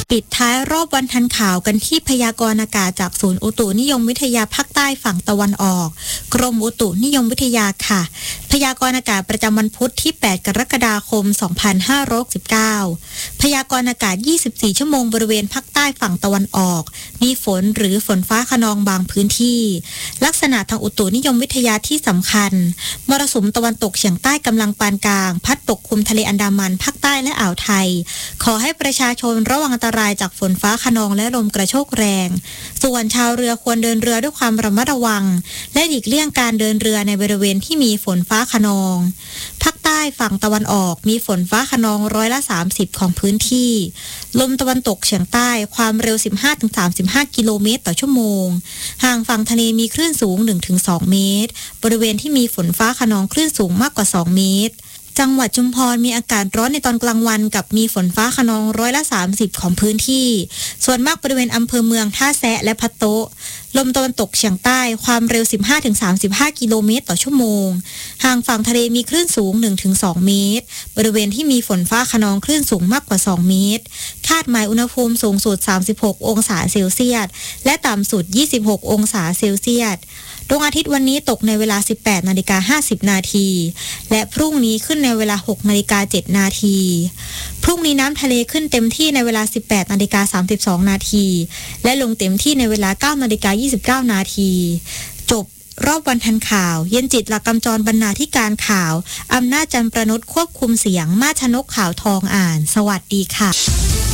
ปิดท้ายรอบวันทันข่าวกันที่พยากรณ์อากาศจากศูนย์อุตุนิยมวิทยาภาคใต้ฝั่งตะวันออกกรมอุตุนิยมวิทยาค่ะพยากรณ์อากาศประจำวันพุธที่8กรกฎาคม2569พยากรณ์อากาศ24ชั่วโมงบริเวณภาคใต้ฝั่งตะวันออกมีฝนหรือฝนฟ้าคะนองบางพื้นที่ลักษณะทางอุตุนิยมวิทยาที่สำคัญมรสุมตะวันตกเฉียงใต้กำลังปานกลางพัดปกคลุมทะเลอันดามันภาคใต้และอ่าวไทยขอให้ประชาชนระวังอันตรายจากฝนฟ้าคะนองและลมกระโชกแรงส่วนชาวเรือควรเดินเรือด้วยความระมัดระวังและหลีกเลี่ยงการเดินเรือในบริเวณที่มีฝนฟ้าคะนองภาคใต้ฝั่งตะวันออกมีฝนฟ้าคะนอง30%ของพื้นที่ลมตะวันตกเฉียงใต้ความเร็ว 15-35 กิโลเมตรต่อชั่วโมงห่างฝั่งทะเลมีคลื่นสูง 1-2 เมตรบริเวณที่มีฝนฟ้าคะนองคลื่นสูงมากกว่า2 เมตรจังหวัดชุมพรมีอากาศร้อนในตอนกลางวันกับมีฝนฟ้าคะนอง30%ของพื้นที่ส่วนมากบริเวณอำเภอเมืองท่าแซะและพะโต๊ะลมตะวันตกเฉียงใต้ความเร็ว 15-35 กิโลเมตรต่อชั่วโมงห่างฝั่งทะเลมีคลื่นสูง 1-2 เมตรบริเวณที่มีฝนฟ้าคะนองคลื่นสูงมากกว่า2 เมตรคาดหมายอุณหภูมิสูงสุด36 องศาเซลเซียสและต่ำสุด26 องศาเซลเซียสดวงอาทิตย์วันนี้ตกในเวลา 18:50 นาทีและพรุ่งนี้ขึ้นในเวลา 6:07 นาทีพรุ่งนี้น้ำทะเลขึ้นเต็มที่ในเวลา 18:32 นาทีและลงเต็มที่ในเวลา 9:29 นาทีจบรอบวันทันข่าวเย็นจิตหลักกำจรบรรณาธิการข่าวอำนาจจันทร์ประนุชควบคุมเสียงมาชนกข่าวทองอ่านสวัสดีค่ะ